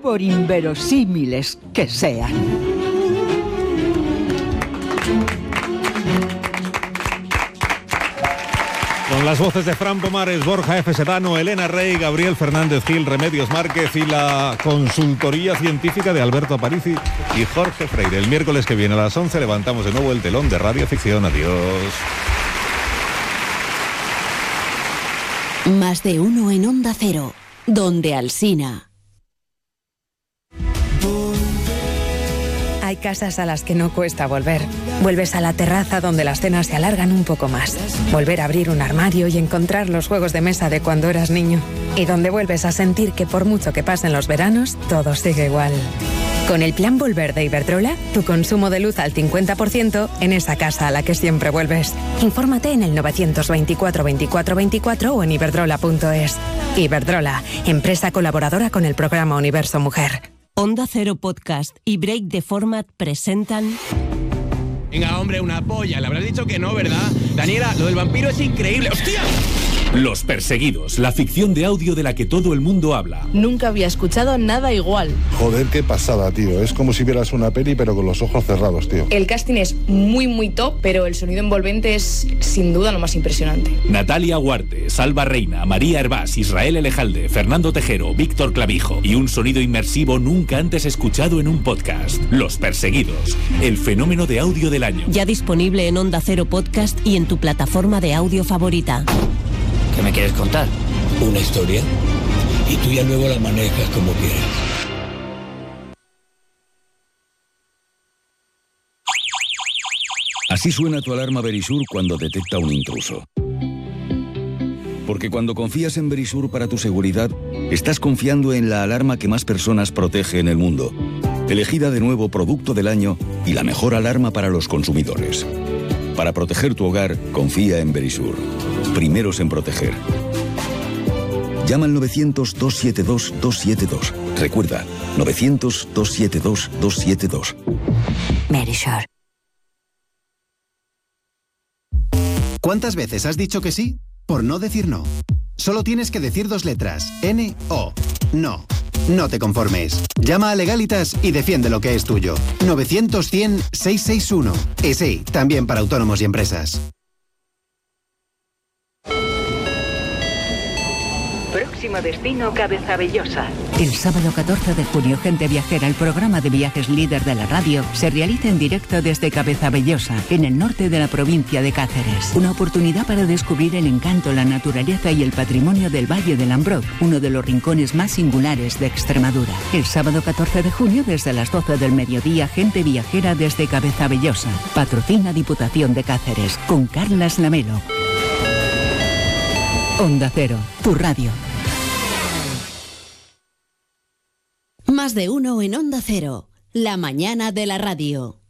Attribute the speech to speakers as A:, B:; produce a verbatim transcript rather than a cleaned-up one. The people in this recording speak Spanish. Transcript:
A: por inverosímiles que sean.
B: Con las voces de Fran Pomares, Borja F. Sedano, Elena Rey, Gabriel Fernández Gil, Remedios Márquez y la consultoría científica de Alberto Aparici y Jorge Freire. El miércoles que viene a las once levantamos de nuevo el telón de Radio Ficción. Adiós.
C: Más de uno en Onda Cero, donde Alsina.
D: Hay casas a las que no cuesta volver. Vuelves a la terraza donde las cenas se alargan un poco más. Volver a abrir un armario y encontrar los juegos de mesa de cuando eras niño. Y donde vuelves a sentir que por mucho que pasen los veranos, todo sigue igual. Con el plan Volver de Iberdrola, tu consumo de luz al cincuenta por ciento en esa casa a la que siempre vuelves. Infórmate en el novecientos veinticuatro veinticuatro veinticuatro o en iberdrola punto es. Iberdrola, empresa colaboradora con el programa Universo Mujer.
C: Onda Cero Podcast y Break the Format presentan...
E: Venga, hombre, una polla. Le habrás dicho que no, ¿verdad? Daniela, lo del vampiro es increíble. ¡Hostia!
F: Los Perseguidos, la ficción de audio de la que todo el mundo habla.
G: Nunca había escuchado nada igual.
H: Joder, qué pasada, tío. Es como si vieras una peli pero con los ojos cerrados, tío.
G: El casting es muy, muy top, pero el sonido envolvente es sin duda lo más impresionante.
F: Natalia Huarte, Salva Reina, María Hervás, Israel Elejalde, Fernando Tejero, Víctor Clavijo y un sonido inmersivo nunca antes escuchado en un podcast. Los Perseguidos, el fenómeno de audio del año.
C: Ya disponible en Onda Cero Podcast y en tu plataforma de audio favorita.
I: ¿Qué me quieres contar? Una historia. Y tú ya luego la manejas como quieras.
J: Así suena tu alarma Verisur cuando detecta un intruso. Porque cuando confías en Verisur para tu seguridad, estás confiando en la alarma que más personas protege en el mundo. Elegida de nuevo producto del año y la mejor alarma para los consumidores. Para proteger tu hogar, confía en Verisur. Primeros en proteger. Llama al novecientos, dos siete dos, dos siete dos. Recuerda, novecientos, dos siete dos, dos siete dos.
C: Verisur.
K: ¿Cuántas veces has dicho que sí por no decir no? Solo tienes que decir dos letras. N O. No. No te conformes. Llama a Legalitas y defiende lo que es tuyo. novecientos, cien, seiscientos sesenta y uno. Y sí, también para autónomos y empresas.
L: Próximo destino, Cabezabellosa.
M: El sábado catorce de junio, Gente Viajera, el programa de viajes líder de la radio, se realiza en directo desde Cabezabellosa, en el norte de la provincia de Cáceres. Una oportunidad para descubrir el encanto, la naturaleza y el patrimonio del Valle del Ambroz, uno de los rincones más singulares de Extremadura. El sábado catorce de junio, desde las doce del mediodía, Gente Viajera desde Cabezabellosa. Patrocina Diputación de Cáceres, con Carlas Lamelo. Onda Cero, tu radio.
C: Más de uno en Onda Cero, la mañana de la radio.